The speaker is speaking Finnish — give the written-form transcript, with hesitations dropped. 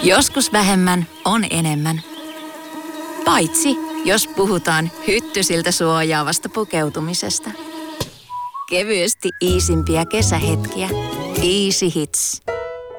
Joskus vähemmän on enemmän. Paitsi jos puhutaan hyttysiltä suojaavasta pukeutumisesta. Kevyesti iisimpiä kesähetkiä. Easy Hits.